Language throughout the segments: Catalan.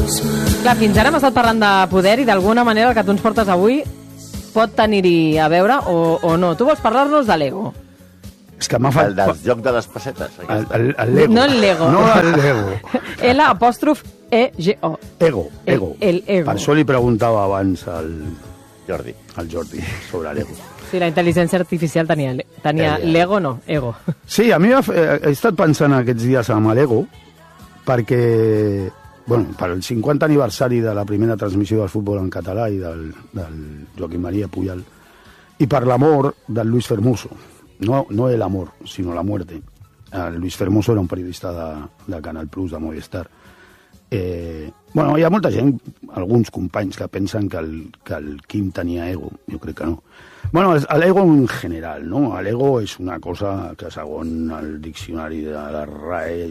Clar, fins ara hem estat parlant de poder i d'alguna manera el que tu ens portes avui pot tenir-hi a veure o no. Tu vols parlar-nos de l'ego? És que m'ha El del joc de les pessetes. El Lego. No el Lego. No el Lego. L''E'-G-O. Ego. El ego. Per això li preguntava abans al Jordi sobre l'ego. Sí, la intel·ligència artificial tenia l'ego, no, ego. Sí, a mi he estat pensant aquests dies amb l'ego perquè, bueno, per el 50 aniversari de la primera transmissió del futbol en català i del Joaquim María Puyal i per l'amor del Luis Fermoso. No el amor, sino la muerte. Luis Fermoso era un periodista de Canal Plus, de Movistar. Bueno, hi ha molta gent, alguns companys, que pensen que el Quim tenia ego. Jo crec que no. Bueno, l'ego en general, ¿no? L'ego és una cosa que, segons el diccionari de la RAE,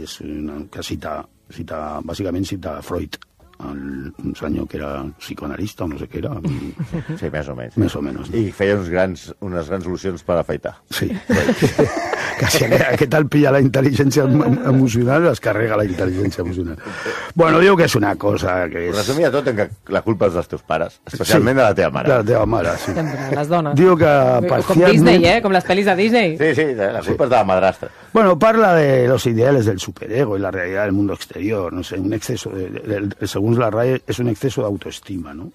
bàsicament cita Freud, un senyor que era psicoanalista o no sé què era. Sí, més o menys. Més o menys. I feia unes grans solucions per afaitar. Sí. Que si aquest el pilla la intel·ligència emocional, es carrega la intel·ligència emocional. Bueno, diu que és una cosa que és... Ho resumia tot en que la culpa és dels teus pares, especialment de la teva mare. De la teva mare, sí. Sempre, les dones. Diu que com Disney, com les pel·lis de Disney. Sí, la culpa és de la madrastra. Bueno, parla de los ideales del superego y la realidad del mundo exterior, no sé, un exceso, según la RAE, es un exceso de autoestima, ¿no?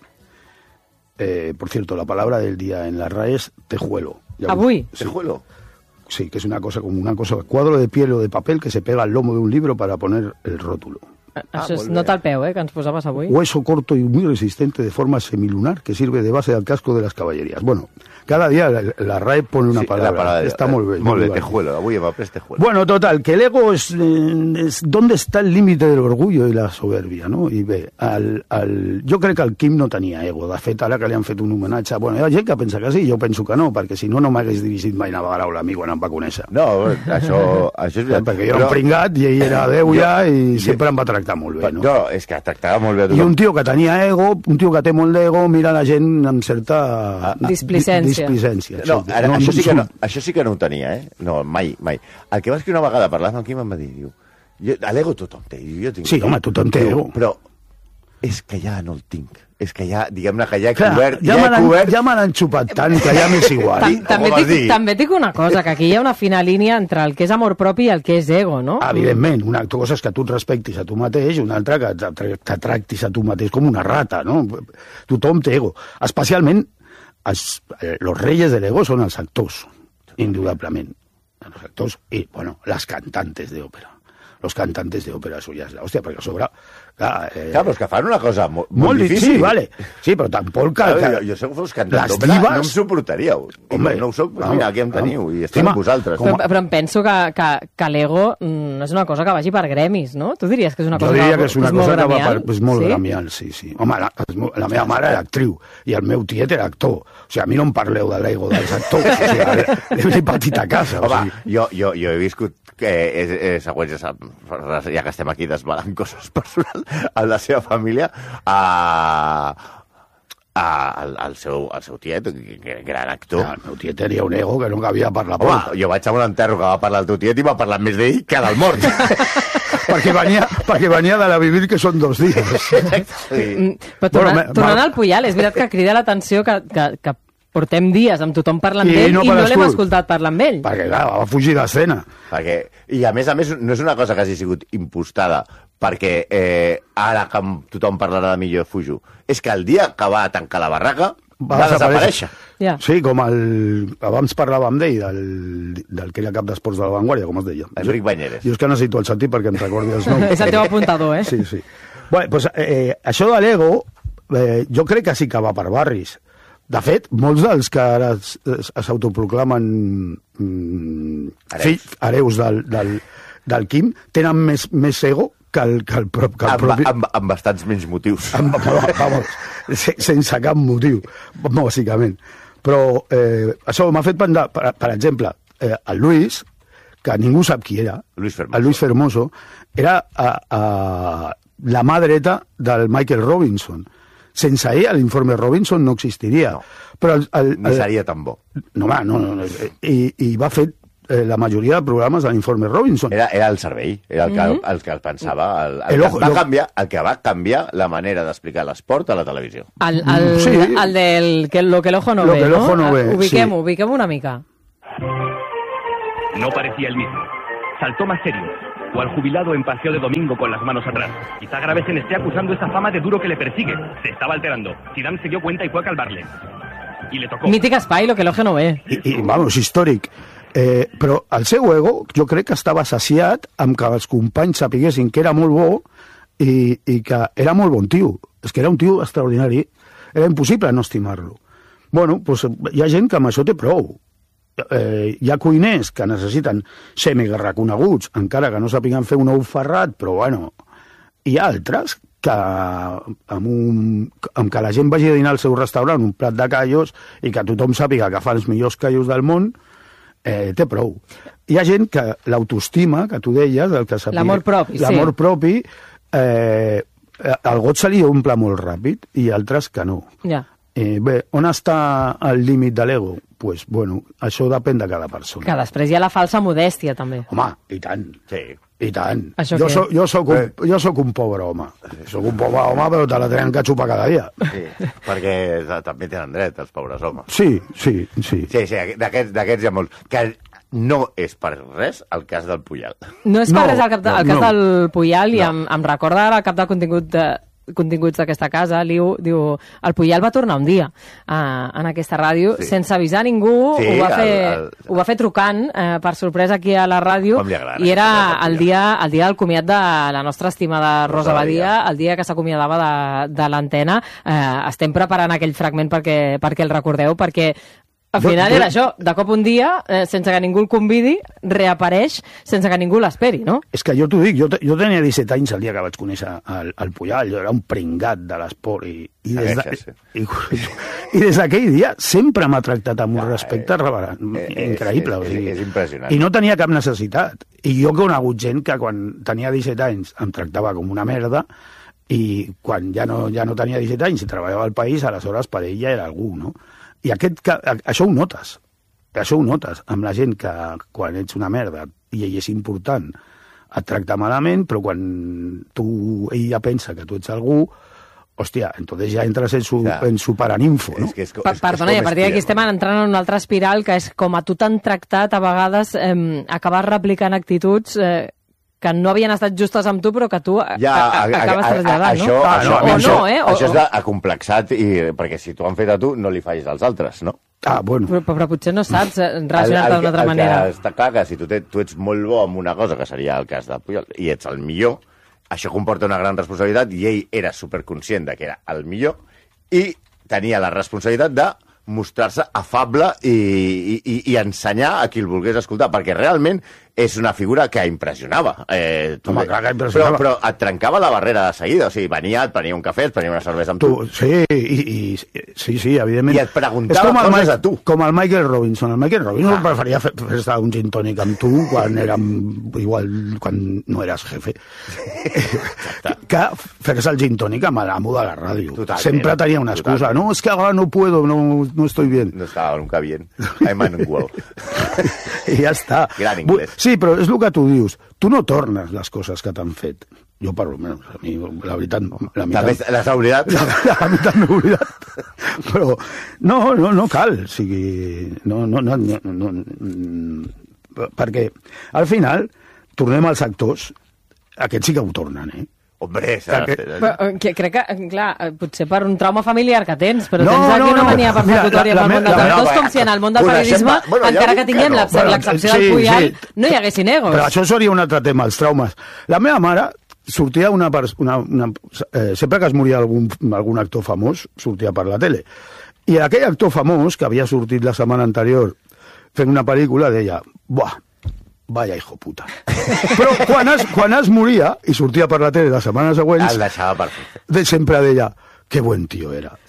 Por cierto, la palabra del día en la RAE es tejuelo. ¿Avui? Sí. ¿Tejuelo? Sí, que es una cosa como cuadro de piel o de papel que se pega al lomo de un libro para poner el rótulo. Això és nota al peu, que ens posaves avui. Hueso corto y muy resistente de forma semilunar que sirve de base al casco de las caballerías. Bueno, cada día la RAE pone una palabra. Está muy bien. Molt bé, tejuelo. Avui hem après tejuelo. Bueno, total, que el ego es ¿dónde está el límite del orgullo y la soberbia, no? I bé, jo crec que el Quim no tenia ego. De fet, ara que li han fet un homenatge... Bueno, hi ha gent que pensa que sí, jo penso que no, perquè si no, no m'hagués dirigit mai una paraula a mi quan em va conèixer. No, això és veritat. Perquè jo era un pringat i ell era Déu ja i sempre em va tractar molt bé, no? No, és que tractava molt bé a tothom. I un tio que tenia ego, un tio que té molt d'ego, mira la gent amb certa... Displicència. No, això sí que no ho tenia, No, mai. El que va escriure una vegada parlant amb Quim em va dir, l'ego tothom té. Sí, home, tothom té ego. Però és que ja no el tinc. És que ja, diguem-ne que ja he Clar, cobert... Ja me l'han xupat tant que ja m'és igual. També dic una cosa, que aquí hi ha una fina línia entre el que és amor propi i el que és ego, no? Evidentment, una cosa és que tu et respectis a tu mateix, una altra que te tractis a tu mateix com una rata, no? Tothom té ego. Especialment, los reyes del ego son els actors, indudablement. Los actors i, bueno, las cantantes de ópera. Los cantantes de ópera, eso ya es la hostia, perquè a sobre... Clar, però és que fan una cosa molt Sí, difícil. vale. Sí, però tampoc... Jo sé que fos cantant d'òpera, no em suportaríeu. Home, no ho soc, mira, aquí em teniu, i estem amb vosaltres. Però em penso que l'ego no és una cosa que vagi per gremis, no? Tu diries que és una cosa que és molt gremial? És molt gremial, sí. Home, la meva mare era actriu i el meu tiet era actor. O sigui, a mi no em parleu de l'ego dels actors. O sigui, l'he patit a casa. Home, jo he viscut següents, ja que estem aquí desvelant coses personals, a la seva família, el seu tiet, gran actor. El meu tiet tenia un ego que no cabia per la porta. Home, jo vaig a un enterro que va parlar el teu tiet i va parlar més d'ell que del mort. perquè venia de la vivir, que són 2 dies. Sí. Però tornant al Puyal, és veritat que crida l'atenció que portem dies amb tothom parlant d'ell i no l'hem escoltat parlar amb ell. Perquè, clar, va fugir d'escena. I, a més, no és una cosa que hagi sigut impostada perquè ara que tothom parlarà de mi jo fujo. És que el dia que va tancar la barraca va desaparèixer. Ja. Sí, com abans parlàvem d'ell, del que era cap d'esports de La Vanguardia, com es deia. Enric Banyeres. Jo és que necessito el sentit perquè em recordi els noms. És el teu apuntador, Sí. Bé, doncs això de l'ego, jo crec que sí que va per barris. De fet, molts dels que ara s'autoproclamen hereus del Quim tenen més ego que el propi... Amb bastants menys motius. Vamos, sense cap motiu, bàsicament. Però això m'ha fet pensar, per exemple, el Luis, que ningú sap qui era, el Luis Fermoso, era la mà dreta del Michael Robinson. Sense ell, l'informe Robinson no existiria. No, ni seria tan bo. No. I va fer la majoria de programes de l'Informe Robinson. Era el cervell, era el que el pensava, el que va canviar la manera d'explicar l'esport a la televisió. El del lo que el ojo no ve, ¿no? Ubiquem una mica. No parecía el mismo. Saltó más serio. O al jubilado en paseo de domingo con las manos atrás. Quizá Gravesen esté acusando esa fama de duro que le persigue. Se estaba alterando. Zidane se dio cuenta y fue a calmarle. Y le tocó. Mític espai, lo que l'ojo no ve. I vamos, històric. Però el seu ego, jo crec que estava saciat amb que els companys sapiguessin que era molt bo i que era molt bon tio. És que era un tio extraordinari. Era impossible no estimar-lo. Bueno, doncs hi ha gent que amb això té prou. Hi ha cuiners que necessiten ser mega reconeguts, encara que no sàpiguen fer un ou ferrat, però bueno, hi ha altres que amb que la gent vagi a dinar al seu restaurant un plat de callos i que tothom sàpiga que fa els millors callos del món, té prou. Hi ha gent que l'autoestima, que tu deies, l'amor propi, el got se li omple molt ràpid i altres que no. Ja. Bé, on està el límit de l'ego? Pues, bueno, això depèn de cada persona. Que després hi ha la falsa modèstia, també. Home, i tant. Sí. I tant. Jo soc un pobre home. Soc un pobre home, però te la tenen que xupar cada dia. Sí, perquè també tenen dret, els pobres homes. Sí. Sí, d'aquests hi ha molts. Que no és per res el cas del Puyal. No és per res el cas del Puyal, i em recorda ara el cap de continguts d'aquesta casa, Liu, diu, el Puyal va tornar un dia en aquesta ràdio, sense avisar ningú, ho va fer trucant per sorpresa aquí a la ràdio, i era el dia del comiat de la nostra estimada Rosa Badia, el dia que s'acomiadava de l'antena. Estem preparant aquell fragment perquè el recordeu, perquè al final era això, de cop un dia, sense que ningú el convidi, reapareix sense que ningú l'esperi, no? És que jo t'ho dic, jo tenia 17 anys el dia que vaig conèixer el Puyal, jo era un pringat de l'esport i des d'aquell dia sempre m'ha tractat amb un respecte increïble. És impressionant. I no tenia cap necessitat. I jo he conegut gent que quan tenia 17 anys em tractava com una merda i quan ja no tenia 17 anys i treballava al país, aleshores per ell ja era algú, no? I això ho notes. Això ho notes amb la gent que quan ets una merda i ell és important et tracta malament, però quan ell ja pensa que tu ets algú, hòstia, entonces ja entres en su paraninfo, no? Perdona, i a partir d'aquí estem entrant en una altra espiral, que és com a tu t'han tractat, a vegades acabes replicant actituds que no havien estat justes amb tu, però que tu acabes traslladant, no? Això és acomplexat, perquè si t'ho han fet a tu, no li fallis als altres, no? Bueno. Però potser no saps relacionar-te d'una altra manera. Està clar que si tu ets molt bo en una cosa, que seria el cas de Puyol, i ets el millor, això comporta una gran responsabilitat, i ell era superconscient que era el millor, i tenia la responsabilitat de mostrar-se afable i ensenyar a qui el volgués escoltar, perquè realment és una figura que impressionava. Però et trencava la barrera de seguida. O sigui, et prenia un cafè, et prenia una cervesa amb tu. Sí, evidentment. I et preguntava coses a tu. Com el Michael Robinson. El Michael Robinson preferia fer un gin tònic amb tu quan no eres jefe. Que fer-se el gin tònic amb l'amo de la ràdio. Sempre tenia una excusa. No, és que ara no puedo, no estoy bien. No estava nunca bien. I'm unwell. I ja està. Gran inglès. Sí, però és el que tu dius. Tu no tornes les coses que t'han fet. Jo, per almenys, a mi, la veritat... L'has oblidat? La veritat no he oblidat. Però no cal. O sigui, no, perquè, al final, tornem als actors, aquests sí que ho tornen, Hombre, crec que, clar, potser per un trauma familiar que tens, però tens aquí una mania persecutòria pel món dels actors, com si en el món del periodisme, encara que tinguem l'excepció del Puyal, no hi haguessin egos. Però això seria un altre tema, els traumes. La meva mare sortia sempre que es moria algun actor famós, sortia per la tele. I aquell actor famós, que havia sortit la setmana anterior fent una pel·lícula, deia, buah, vaya hijo puta. Però quan es moria i sortia per la tele la setmana següent, el deixava per fer. Sempre deia, que buen tío era. Sí.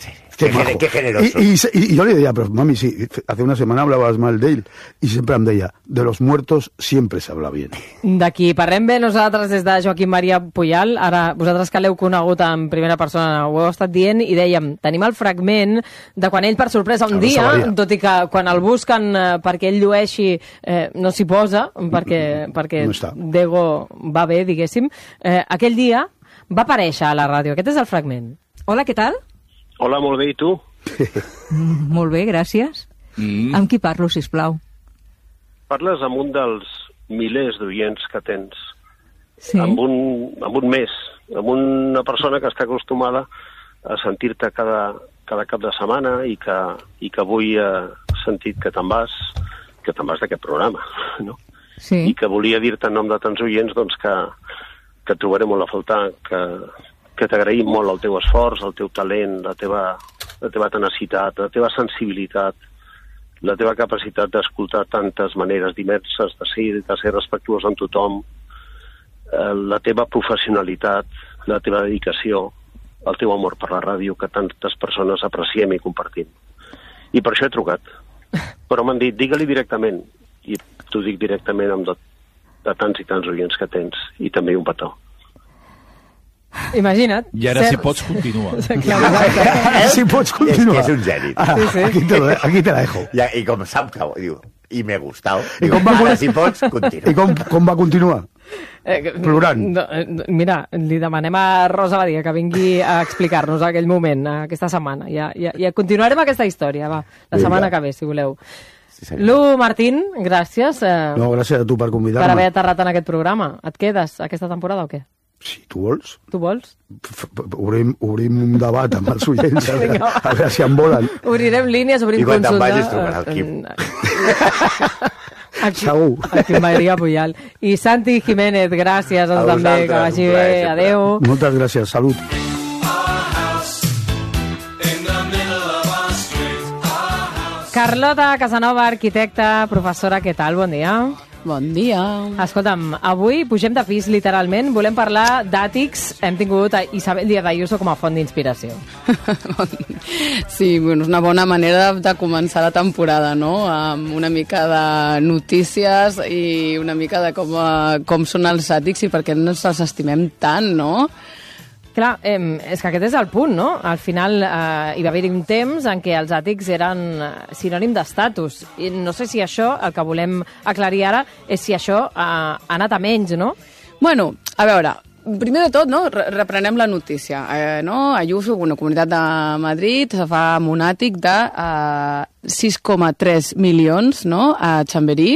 Qué generoso. Y yo le decía, pero mami, sí, hace una semana hablabas mal de él, y siempre em deia, de los muertos siempre se habla bien. D'aquí parlem bé nosaltres des de Joaquim Maria Puyal. Ara, vosaltres que l'heu conegut en primera persona, ho heu estat dient, i dèiem, tenim el fragment de quan ell, per sorpresa, un dia, tot i que quan el busquen perquè ell llueixi, no s'hi posa, perquè no Dego va bé, diguéssim, aquell dia va aparèixer a la ràdio. Aquest és el fragment. Hola, què tal? Hola, molt bé, i tu? Molt bé, gràcies. Amb qui parlo, sisplau? Parles amb un dels milers d'oients que tens. Sí. Amb un més, amb una persona que està acostumada a sentir-te cada cap de setmana i que avui ha sentit que te'n vas d'aquest programa, no? Sí. I que volia dir-te en nom de tants oients doncs, que et trobaré molt a faltar, que t'agraïm molt el teu esforç, el teu talent, la teva tenacitat, la teva sensibilitat, la teva capacitat d'escoltar tantes maneres diverses de ser respectuós amb tothom, la teva professionalitat, la teva dedicació, el teu amor per la ràdio, que tantes persones apreciem i compartim. I per això he trucat. Però m'han dit, digue-li directament, i t'ho dic directament amb de tants i tants oients que tens, i també un petó. Imagina't. I ara si pots continuar. Si pots continuar. És un geni. Aquí te la dejo. I com sap que diu, i m'he gustat, ara si pots, continua. I com va continuar? Plorant. Mira, li demanem a Rosa Badia que vingui a explicar-nos aquell moment, aquesta setmana. Ja continuarem aquesta història, va, la setmana que ve, si voleu. Lu Martín, gràcies. No, gràcies a tu per convidar-me. Per haver aterrat en aquest programa. Et quedes aquesta temporada o què? Si tu vols. Tu vols? Obrim un debat amb els oients, a veure si em volen. Obrirem línies, obrim consulta. I quan te'n vagis trucarà el Quim. Segur. Aquí Maria Puyal. I Santi Jiménez, gràcies a també, que vagi bé. Adéu. Moltes gràcies, salut. Carlota Casanova, arquitecta, professora, què tal? Bon dia. Bon dia. Escolta'm, avui pugem de pis, literalment. Volem parlar d'àtics. Hem tingut a Isabel Díaz Ayuso com a font d'inspiració. Sí, bueno, és una bona manera de començar la temporada, no? Amb una mica de notícies i una mica de com són els àtics i per què ens els estimem tant, no? Clar, és que aquest és el punt, no? Al final hi va haver un temps en què els àtics eren sinònim d'estatus. I no sé si això, el que volem aclarir ara, és si això ha anat a menys, no? Bueno, a veure, primer de tot, no, reprenem la notícia. Ayuso, una comunitat de Madrid, se fa amb un àtic de 6,3 milions, no?, a Chamberí.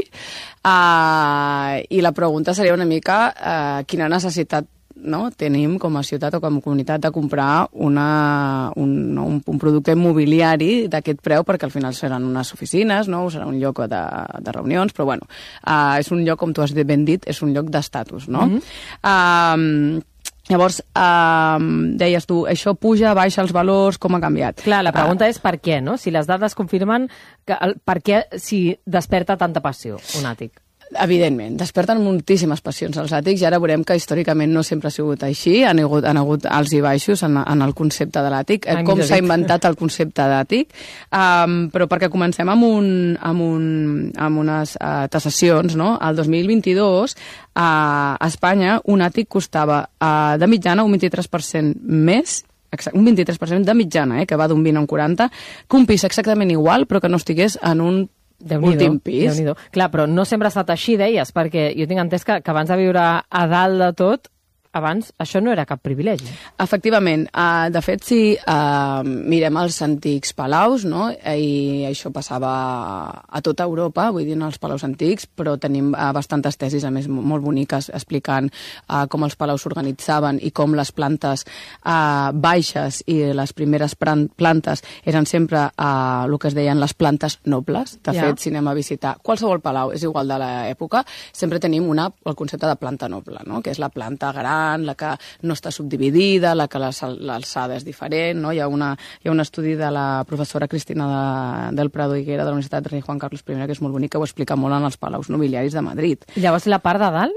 I la pregunta seria una mica quina necessitat tenim com a ciutat o com a comunitat de comprar un producte immobiliari d'aquest preu, perquè al final seran unes oficines, no? Serà un lloc de reunions, però bueno, és un lloc, com tu has ben dit, és un lloc d'estatus, no? Llavors, deies tu, això puja, baixa els valors, com ha canviat? Clar, la pregunta és per què, no? Si les dades confirmen per què si desperta tanta passió un àtic. Evidentment, desperten moltíssimes passions els àtics i ara veurem que històricament no sempre ha sigut així, han hagut alts i baixos en el concepte de l'àtic, com s'ha inventat el concepte d'àtic, però perquè comencem amb unes tasacions, no? El 2022 a Espanya un àtic costava de mitjana un 23% més, un 23% de mitjana, que va d'un 20 a un 40, que un pis exactament igual però que no estigués en un últim pis. Clar, però no sempre ha estat així, deies, perquè jo tinc entès que abans de viure a dalt de tot, abans això no era cap privilegi. Efectivament. De fet, si mirem els antics palaus, no? I això passava a tota Europa, vull dir, en els palaus antics, però tenim bastantes tesis, a més, molt boniques, explicant com els palaus s'organitzaven i com les plantes baixes i les primeres plantes eren sempre el que es deien les plantes nobles. De fet, si anem a visitar qualsevol palau, és igual de l'època, sempre tenim el concepte de planta noble, no? Que és la planta gran, la que no està subdividida, la que l'alçada és diferent, no? Hi ha un estudi de la professora Cristina del Prado Higuera de la Universitat Rei Juan Carlos I, que és molt bonic, que ho explica molt en els palaus nobiliaris de Madrid. Llavors, la part de dalt?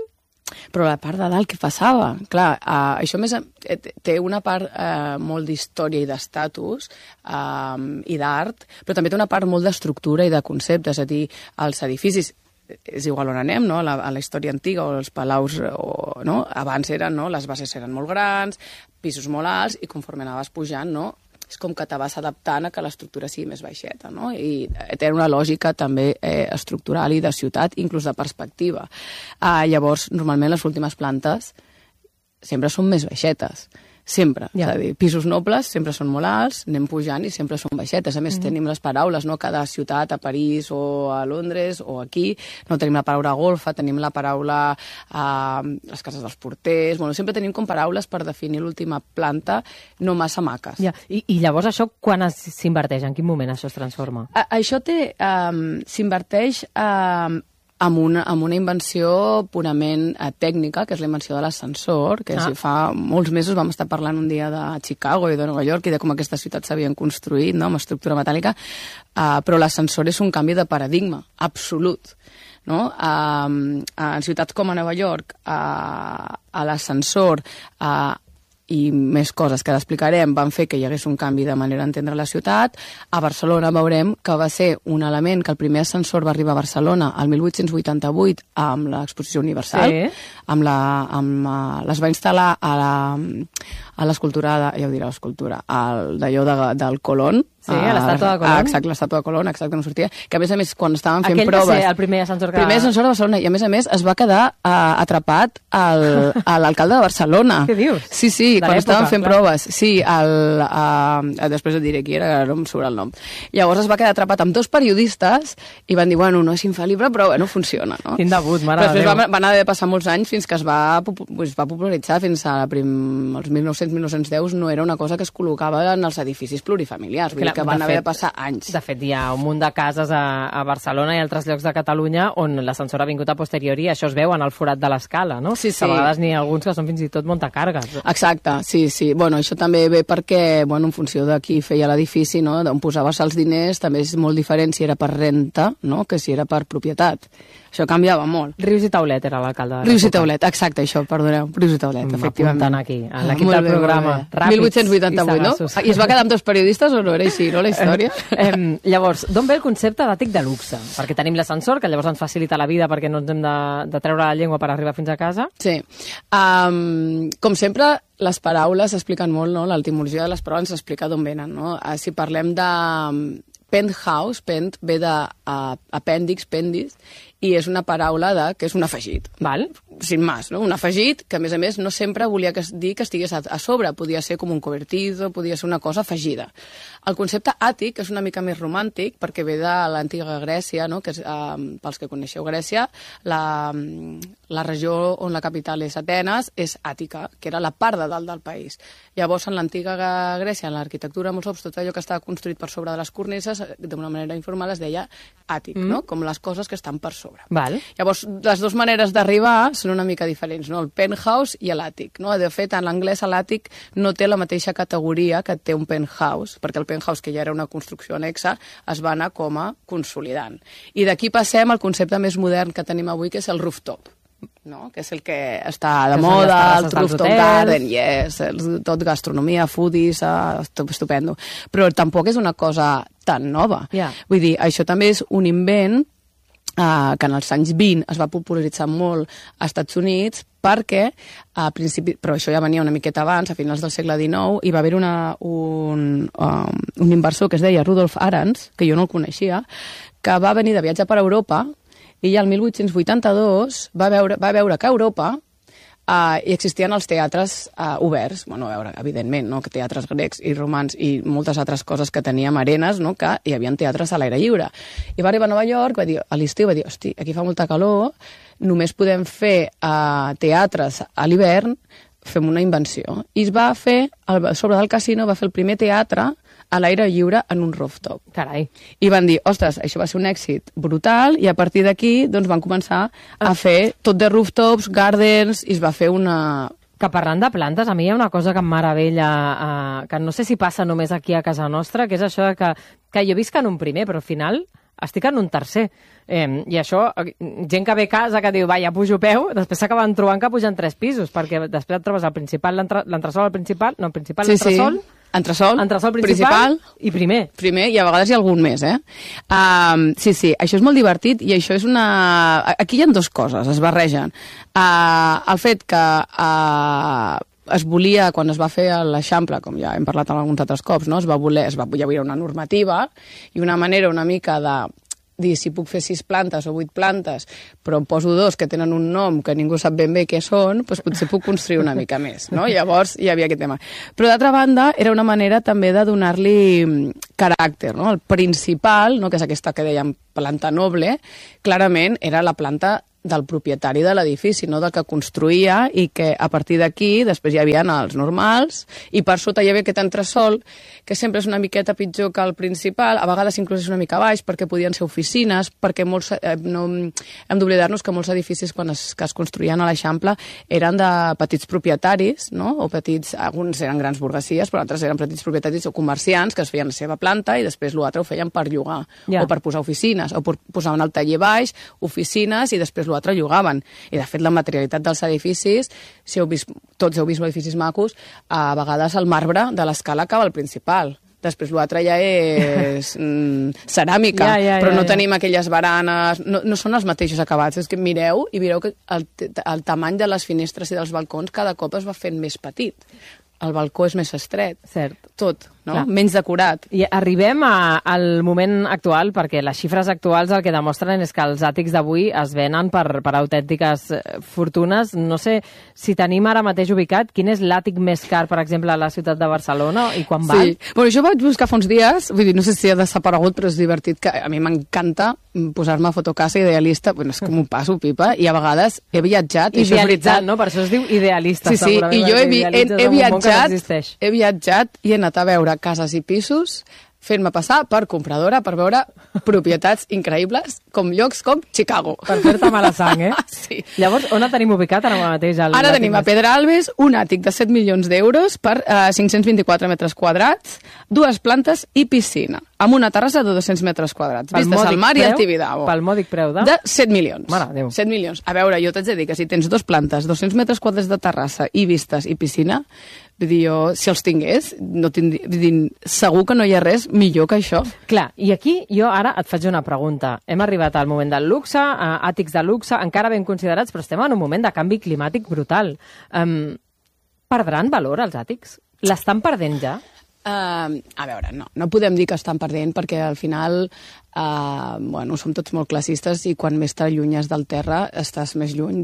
Però la part de dalt, què passava? Clar, això més té una part molt d'història i d'estatus i d'art, però també té una part molt d'estructura i de concepte, és a dir, els edificis, és igual on anem, no? A la història antiga o els palaus, no? Abans eren, no? Les bases eren molt grans, pisos molt alts, i conforme anaves pujant, no? És com que te vas adaptant a que l'estructura sigui més baixeta, no? I té una lògica també estructural i de ciutat, inclús de perspectiva. Llavors, normalment les últimes plantes sempre són més baixetes. Sempre. És a dir, pisos nobles sempre són molt alts, anem pujant i sempre són baixetes. A més, tenim les paraules, no? Cada ciutat, a París o a Londres o aquí, no tenim la paraula golfa, tenim la paraula les cases dels porters... Bueno, sempre tenim com paraules per definir l'última planta no massa maques. I llavors això quan s'inverteix? En quin moment això es transforma? Això s'inverteix amb una invenció purament tècnica, que és la invenció de l'ascensor, que fa molts mesos vam estar parlant un dia de Chicago i de Nova York i de com aquestes ciutats s'havien construït, no?, amb estructura metàl·lica, però l'ascensor és un canvi de paradigma absolut. No? En ciutats com a Nova York, a l'ascensor i més coses que explicarem van fer que hi hagués un canvi de manera d'entendre la ciutat. A Barcelona veurem que va ser un element que el primer ascensor va arribar a Barcelona el 1888 amb l'Exposició Universal, les va instal·lar a l'escultura, ja ho diré l'escultura, d'allò del Colón. Sí, a l'estàtua de Colón. Exacte, l'estàtua de Colón, exacte, que no sortia. Que a més, quan estaven fent proves... Aquell va ser el primer ascensor que... Primer ascensor de Barcelona, i a més es va quedar atrapat l'alcalde de Barcelona. Què dius? Sí, quan estaven fent proves. Sí, després et diré qui era, no em surt el nom. Llavors es va quedar atrapat amb 2 periodistes i van dir, bueno, no és infal·lible, però bueno, funciona, no? Quin debut, mare de Déu. Després van haver de passar molts anys fins que es va popularitzar, fins als 1910 no era una cosa que es col·locava en els edificis plurifamiliars, vull dir que van haver de passar anys. De fet, hi ha un munt de cases a Barcelona i altres llocs de Catalunya on l'ascensor ha vingut a posteriori i això es veu en el forat de l'escala, no? Sí. Que a vegades n'hi ha alguns que són fins i tot muntacargues. Exacte, sí. Bueno, això també ve perquè, bueno, en funció de qui feia l'edifici, no?, d'on posaves els diners, també és molt diferent si era per renta, no?, que si era per propietat. Això canviava molt. Rius i Taulet era l'alcalde de l'època. Rius i Taulet, exacte, això, perdoneu. Rius i Taulet, efectivament. M'apuntant aquí, en l'equip del programa. 1888, no? I es va quedar amb 2 periodistes o no era així, no, la història? Llavors, d'on ve el concepte d'àtic de luxe? Perquè tenim l'ascensor, que llavors ens facilita la vida perquè no ens hem de treure la llengua per arribar fins a casa. Sí. Com sempre, les paraules expliquen molt, no? L'etimologia de les paraules ens explica d'on venen, no? Si parlem de penthouse, pent ve d'apèndix, pendis, i és una paraula que és un afegit. Val? Sin más, no? Un afegit que, a més, no sempre volia dir que estigués a sobre. Podia ser com un cobertizo, podia ser una cosa afegida. El concepte àtic és una mica més romàntic perquè ve de l'antiga Grècia, no? Que és, pels que coneixeu Grècia, la regió on la capital és Atenes és Àtica, que era la part de dalt del país. Llavors, en l'antiga Grècia, en l'arquitectura, molts cops, tot allò que estava construït per sobre de les cornises, d'una manera informal es deia àtic, no? Com les coses que estan per sobre. Val. Llavors, les 2 maneres d'arribar són una mica diferents, no? El penthouse i l'àtic, no? De fet, en l'anglès l'àtic no té la mateixa categoria que té un penthouse, perquè el penthouse, que ja era una construcció anexa, es va anar com a consolidant. I d'aquí passem al concepte més modern que tenim avui, que és el rooftop, no? Que és el que està de moda, el rooftop garden, tot gastronomia, foodies, estupendo. Però tampoc és una cosa tan nova. Vull dir, això també és un invent que en els anys 20 es va popularitzar molt als Estats Units perquè, a principi, però això ja venia una miqueta abans, a finals del segle XIX, hi va haver un inversor que es deia Rudolf Arends, que jo no el coneixia, que va venir de viatge per Europa i ja el 1882 va veure que a Europa hi existien els teatres oberts, bueno, a veure, evidentment, no? Que teatres grecs i romans i moltes altres coses que teníem arenes, no? Que hi havia teatres a l'aire lliure. I va arribar a Nova York, va dir, a l'estiu, va dir, hosti, aquí fa molta calor, només podem fer teatres a l'hivern, fem una invenció. I es va fer, sobre del casino, va fer el primer teatre a l'aire lliure en un rooftop. Carai. I van dir, ostres, això va ser un èxit brutal, i a partir d'aquí doncs, van començar a fer tot de rooftops, gardens, i es va fer una... Que parlant de plantes, a mi hi ha una cosa que em meravella, que no sé si passa només aquí a casa nostra, que és això que jo visc en un primer, però al final estic en un tercer. I això, gent que ve a casa que diu, va, ja pujo peu, després s'acaben trobant que pugen 3 pisos, perquè després et trobes el principal, l'entresol, el principal, no, el principal, l'entresol... Entresol, principal i primer. I a vegades hi ha algun més, Sí, això és molt divertit i això és una... Aquí hi ha 2 coses, es barregen. El fet que es volia, quan es va fer l'Eixample, com ja hem parlat en alguns altres cops, no? Hi havia una normativa i una manera una mica de dir si puc fer 6 plantes o 8 plantes, però em poso 2 que tenen un nom que ningú sap ben bé què són, doncs potser puc construir una mica més, no? Llavors hi havia aquest tema. Però d'altra banda, era una manera també de donar-li caràcter, no? El principal, no? Que és aquesta que dèiem planta noble, clarament era la planta del propietari de l'edifici, no del que construïa, i que a partir d'aquí després hi havia els normals, i per sota hi havia aquest entresòl, que sempre és una miqueta pitjor que el principal, a vegades inclús és una mica baix, perquè podien ser oficines, perquè molts, no, hem d'oblidar-nos que molts edificis que es construïen a l'Eixample eren de petits propietaris, no? O petits, alguns eren grans burguesies, però altres eren petits propietaris o comerciants que es feien la seva planta i després l'altre ho feien per llogar, o per posar oficines, o posaven el taller baix, oficines, i després l'altre llogaven. I, de fet, la materialitat dels edificis, si heu vist, tots heu vist edificis macos, a vegades el marbre de l'escala acaba al principal. Després l'altre ja és ceràmica, però no tenim aquelles baranes, no són els mateixos acabats. És que mireu i mireu que el tamany de les finestres i dels balcons cada cop es va fent més petit. El balcó és més estret. Cert. Tot, no? Clar. Menys decorat. I arribem al moment actual, perquè les xifres actuals el que demostren és que els àtics d'avui es venen per autèntiques fortunes. No sé si tenim ara mateix ubicat quin és l'àtic més car, per exemple, a la ciutat de Barcelona i quan val. Sí. Bueno, jo vaig buscar fa uns dies, vull dir, no sé si ha desaparegut, però és divertit, que a mi m'encanta posar-me a fotocasa idealista, bueno, és com ho passo, pipa, i a vegades he viatjat, i això és veritat. No? Per això es diu idealista, sí, segurament. I jo he viatjat i he anat a veure cases i pisos fent-me passar per compradora, per veure propietats increïbles, com llocs com Chicago. Per fer-te mala sang, Sí. Llavors, on tenim ubicat ara mateix? Ara tenim a Pedralbes un àtic de 7 milions d'euros per 524 metres quadrats, 2 plantes i piscina, amb una terrassa de 200 metres quadrats, vistes al mar i al Tibidabo. Pel mòdic preu de? De 7 milions. Mare Déu. 7 milions. A veure, jo t'haig de dir que si tens 2 plantes, 200 metres quadrats de terrassa i vistes i piscina, vull dir, jo, si els tingués, no tindria, vull dir, segur que no hi ha res millor que això. Clar, i aquí jo ara et faig una pregunta. Hem arribat al moment del luxe, àtics de luxe, encara ben considerats, però estem en un moment de canvi climàtic brutal. Perdran valor els àtics? L'estan perdent ja? A veure, no podem dir que estan perdent, perquè al final som tots molt classistes i quan més t'allunyes del terra estàs més lluny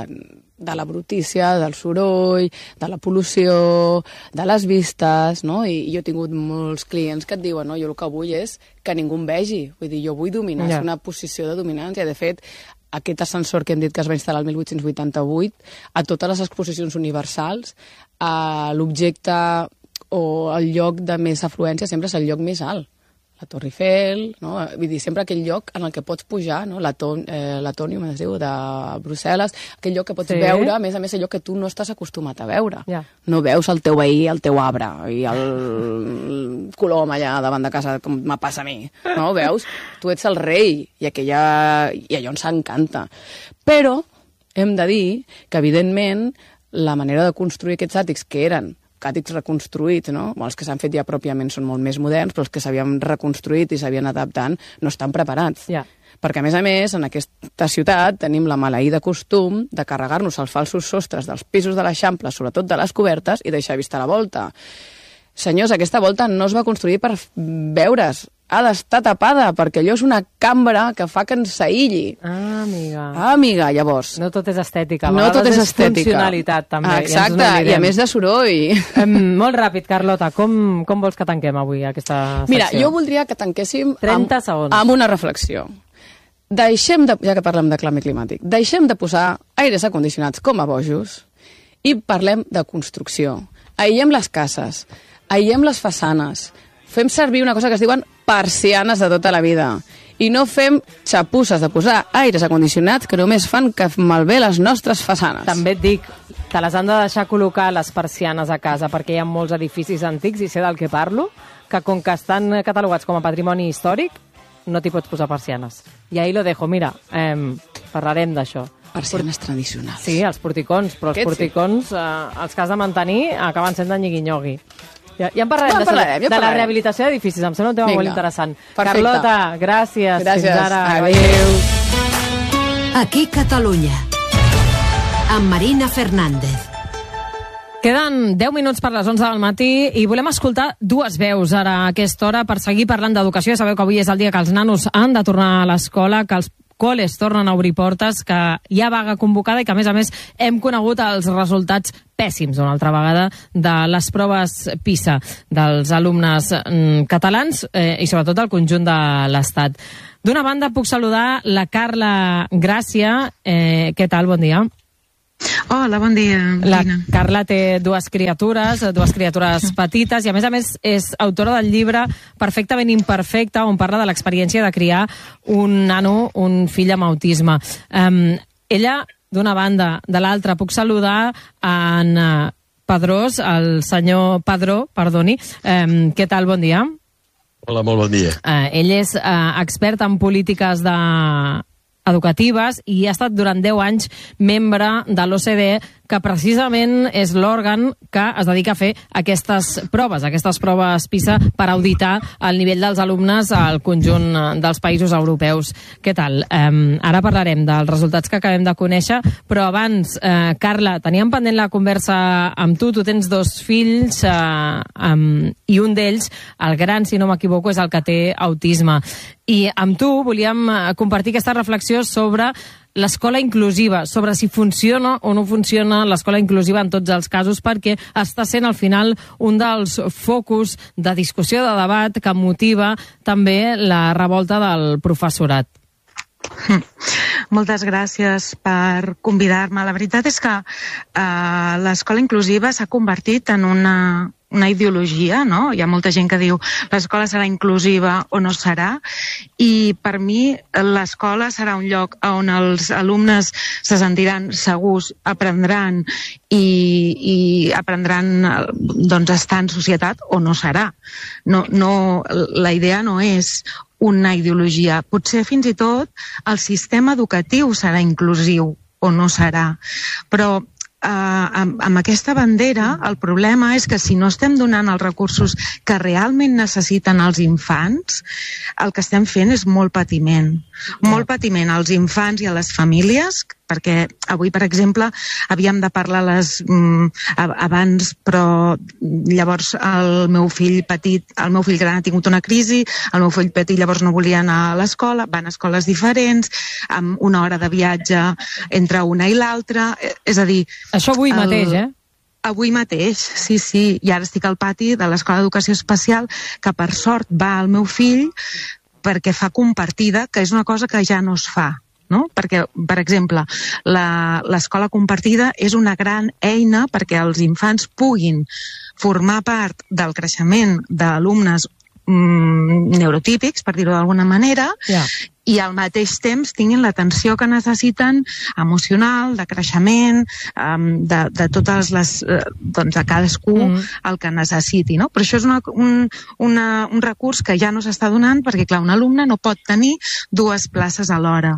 de la brutícia, del soroll, de la pol·lució, de les vistes, no? I jo he tingut molts clients que et diuen, no, jo el que vull és que ningú em vegi, vull dir, jo vull dominar, és una posició de dominància. De fet, aquest ascensor que hem dit que es va instal·lar el 1888, a totes les exposicions universals, l'objecte o el lloc de més afluència sempre és el lloc més alt. La Torre Eiffel, no? Vull dir, sempre aquell lloc en el que pots pujar, no? L'Atònium, es diu, de Brussel·les, aquell lloc que pots veure, a més allò que tu no estàs acostumat a veure. No veus el teu veí, el teu arbre, i el colom allà davant de casa, com me passa a mi. No ho veus? Tu ets el rei, i allò ens encanta. Però hem de dir que, evidentment, la manera de construir aquests àtics, que eren àtics reconstruïts, no? Els que s'han fet ja pròpiament són molt més moderns, però els que s'havien reconstruït i s'havien adaptant no estan preparats. Perquè, a més, en aquesta ciutat tenim la maleïda costum de carregar-nos els falsos sostres dels pisos de l'Eixample, sobretot de les cobertes, i deixar vista la volta. Senyors, aquesta volta no es va construir per veure's, ha d'estar tapada, perquè allò és una cambra que fa que ens aïlli. Amiga, llavors. No tot és estètica, a vegades és funcionalitat, també. Exacte, i a més de soroll. Molt ràpid, Carlota, com vols que tanquem avui aquesta secció? Mira, jo voldria que tanquéssim 30 segons. Amb una reflexió. Ja que parlem de canvi climàtic, deixem de posar aires acondicionats com a bojos i parlem de construcció. Aïllem les cases, aïllem les façanes, fem servir una cosa que es diuen persianes de tota la vida. I no fem xapusses de posar aires acondicionats que només fan que malbé les nostres façanes. També et dic, te les han de deixar col·locar les persianes a casa, perquè hi ha molts edificis antics, i sé del que parlo, que com que estan catalogats com a patrimoni històric, no t'hi pots posar persianes. I ahí lo dejo, mira, parlarem d'això. Persianes tradicionals. Sí, els porticons, però els porticons, els que has de mantenir, acaben sent de nyigui-nyogui. Ja en parlarem de la rehabilitació d'edificis, em sembla un tema molt interessant. Perfecte. Carlota, gràcies. Fins ara. Adéu. Aquí Catalunya, amb Marina Fernández. Queden 10 minuts per les 11 del matí i volem escoltar dues veus ara a aquesta hora per seguir parlant d'educació. Sabeu que avui és el dia que els nanos han de tornar a l'escola, que els col·les tornen a obrir portes, que hi ha vaga convocada i que, a més, hem conegut els resultats pèssims, una altra vegada, de les proves PISA dels alumnes catalans i, sobretot, del conjunt de l'Estat. D'una banda, puc saludar la Carla Gràcia. Què tal? Bon dia. Hola, bon dia. La Carla té dues criatures petites i, a més, és autora del llibre Perfectament imperfecte, on parla de l'experiència de criar un nano, un fill amb autisme. Ella, d'una banda, de l'altra, puc saludar en Pedrós, el senyor Padró, perdoni. Què tal? Bon dia. Hola, molt bon dia. Ell és expert en polítiques educatives i ha estat durant 10 anys membre de l'OCDE, que precisament és l'òrgan que es dedica a fer aquestes proves PISA, per auditar el nivell dels alumnes al conjunt dels països europeus. Què tal? Ara parlarem dels resultats que acabem de conèixer, però abans, Carla, teníem pendent la conversa amb tu. Tu tens 2 fills i un d'ells, el gran, si no m'equivoco, és el que té autisme. I amb tu volíem compartir aquesta reflexió sobre l'escola inclusiva, sobre si funciona o no funciona l'escola inclusiva en tots els casos, perquè està sent al final un dels focus de discussió, de debat, que motiva també la revolta del professorat. Moltes gràcies per convidar-me. La veritat és que l'escola inclusiva s'ha convertit en una ideologia, no? Hi ha molta gent que diu l'escola serà inclusiva o no serà, i per mi l'escola serà un lloc on els alumnes se sentiran segurs, aprendran i aprendran doncs, estar en societat, o no serà. La idea no és una ideologia. Potser fins i tot el sistema educatiu serà inclusiu o no serà, però amb aquesta bandera el problema és que si no estem donant els recursos que realment necessiten els infants, el que estem fent és molt patiment als infants i a les famílies, perquè avui, per exemple, havíem de parlar abans, però llavors el meu fill gran ha tingut una crisi, el meu fill petit llavors no volia anar a l'escola, van a escoles diferents, amb una hora de viatge entre una i l'altra, és a dir... Això avui mateix, Avui mateix, sí. I ara estic al pati de l'Escola d'Educació Especial, que per sort va al meu fill perquè fa compartida, que és una cosa que ja no es fa. No? Perquè, per exemple, l'escola compartida és una gran eina perquè els infants puguin formar part del creixement d'alumnes neurotípics, per dir-ho d'alguna manera, i al mateix temps tinguin l'atenció que necessiten, emocional, de creixement, de totes les... doncs de cadascú el que necessiti, no? Però això és un recurs que ja no s'està donant perquè, clar, un alumne no pot tenir 2 places alhora.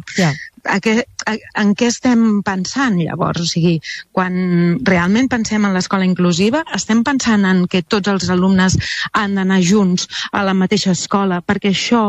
En què estem pensant, llavors? O sigui, quan realment pensem en l'escola inclusiva, estem pensant en que tots els alumnes han d'anar junts a la mateixa escola, perquè això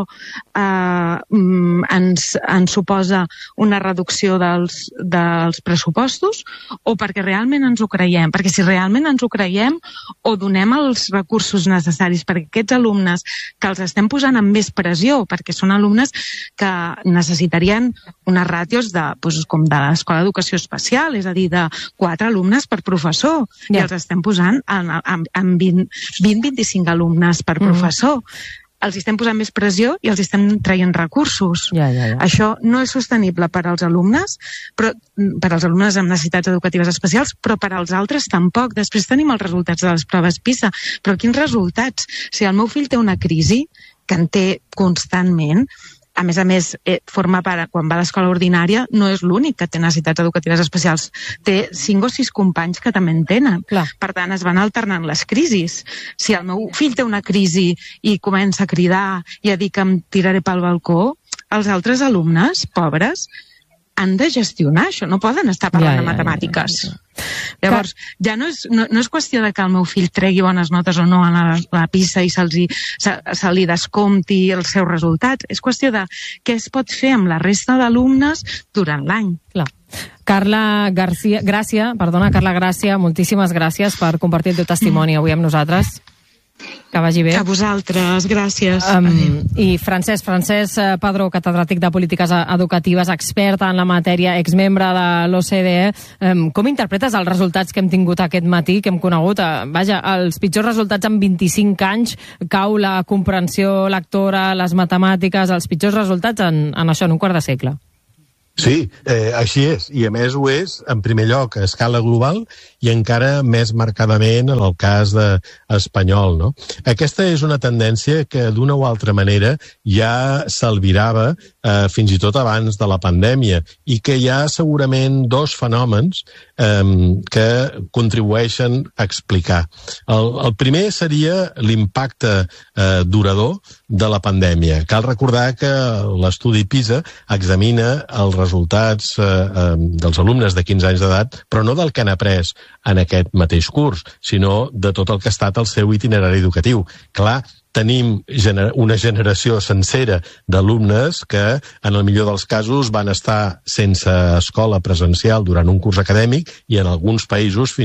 ens suposa una reducció dels pressupostos, o perquè realment ens ho creiem? Perquè si realment ens ho creiem, o donem els recursos necessaris perquè aquests alumnes que els estem posant amb més pressió, perquè són alumnes que necessitarien unes ràtios com de l'Escola d'Educació Especial, és a dir, de 4 alumnes per professor, i els estem posant amb 20-25 alumnes per professor. Els estem posant més pressió i els estem traient recursos. Això no és sostenible per als alumnes, per als alumnes amb necessitats educatives especials, però per als altres tampoc. Després tenim els resultats de les proves PISA. Però quins resultats? Si el meu fill té una crisi, que en té constantment, a més, forma part, quan va a l'escola ordinària, no és l'únic que té necessitats educatives especials. Té 5 o 6 companys que també en tenen. Clar. Per tant, es van alternant les crisis. Si el meu fill té una crisi i comença a cridar i a dir que em tiraré pel balcó, els altres alumnes, pobres, han de gestionar això, no poden estar parlant de matemàtiques. Llavors, ja no és qüestió de que el meu fill tregui bones notes o no a la PISA i se li descompti els seus resultats. És qüestió de què es pot fer amb la resta d'alumnes durant l'any. Clar. Carla Gràcia, moltíssimes gràcies per compartir el teu testimoni avui amb nosaltres. Que vagi bé. A vosaltres, gràcies. I Francesc Padró, catedràtic de Polítiques Educatives, expert en la matèria, exmembre de l'OCDE. Com interpretes els resultats que hem tingut aquest matí, que hem conegut? Els pitjors resultats en 25 anys, cau la comprensió lectora, les matemàtiques, els pitjors resultats en això, en un quart de segle. Sí, així és, i a més ho és, en primer lloc, a escala global i encara més marcadament en el cas espanyol, no? Aquesta és una tendència que d'una o altra manera ja s'albirava fins i tot abans de la pandèmia i que hi ha segurament 2 fenòmens que contribueixen a explicar. El primer seria l'impacte durador de la pandèmia. Cal recordar que l'estudi PISA examina els resultats dels alumnes de 15 anys d'edat, però no del que han après en aquest mateix curs, sinó de tot el que ha estat el seu itinerari educatiu. Clar, tenim una generació sencera d'alumnes que, en el millor dels casos, van estar sense escola presencial durant un curs acadèmic i en alguns països fins